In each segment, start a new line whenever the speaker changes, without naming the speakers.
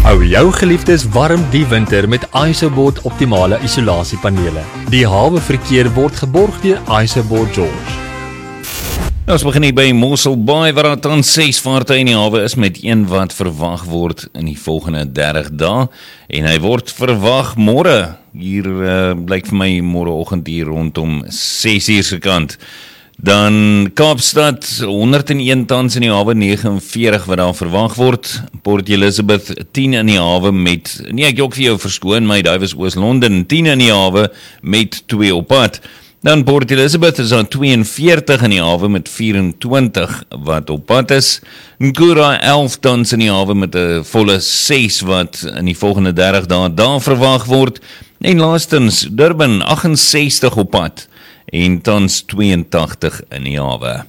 Hou jou geliefdes warm die winter met ISOBORD optimale isolasiepanele. Die haweverkeer word geborg deur ISOBORD George.
Ons begin hier by Mossel Bay waar daar tans 6 vaartuie in die hawe is met een wat verwag word in die volgende 30 dae en hy word verwag môre. Hier blyk vir my môreoggend hier rondom 6:00 se kant. Dan Kaapstad 101 tans in die hawe, 49 wat daar verwag word. Port Elizabeth 10 in die hawe met, nee ek jok vir jou verskoon my, daai was Oos-London 10 in die hawe met 2 op pad. Dan Port Elizabeth is aan 42 in die hawe met 24 wat op pad is. Nkura 11 tans in die hawe met 'n volle 6 wat in die volgende 30 dae daar verwag word. En laastens Durban 68 op pad en tans 82 in die hawe.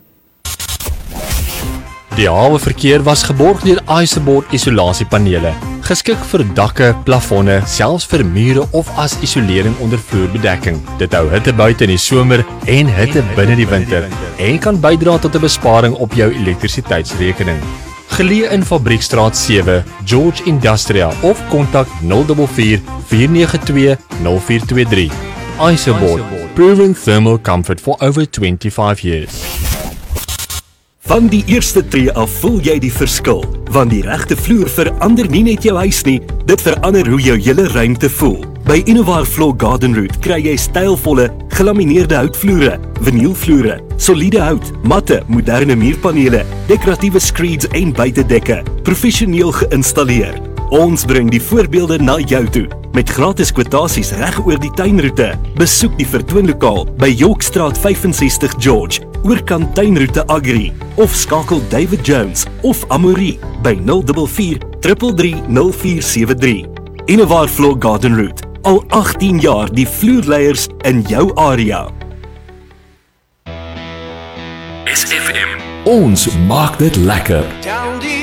Die haweverkeer was geborg deur ISOBORD isolasiepanele, geskik vir dakke, plafonne, selfs vir mure of as isolering onder vloerbedekking. Dit hou hitte buite in die somer en hitte binne die winter en kan bydra tot 'n besparing op jou elektrisiteitsrekening. Geleë in Fabriekstraat 7, George Industrial of kontak 044 492 0423. ISOBORD, proving thermal comfort for over 25 years.
Van die eerste tree af voel jy die verskil, want die regte vloer verander nie net jou huis nie, dit verander hoe jou hele ruimte voel. By Innovar Floor Garden Route kry jy stylvolle, gelamineerde houtvloere, vinylvloere, soliede hout, matte, moderne muurpanele, dekoratiewe screeds en buitedekke, professioneel geïnstalleer. Ons bring die voorbeelde na jou toe, met gratis kwotasies reg oor die tuinroete. Besoek die vertoonlokaal by Yorkstraat 65 George, oorkant tuinroete Agri, of skakel David Jones of Amaury by 044 333 0473. Innovar Floor Garden Route, al 18 jaar die vloerleiers in jou area.
SFM. Ons maak dit lekker.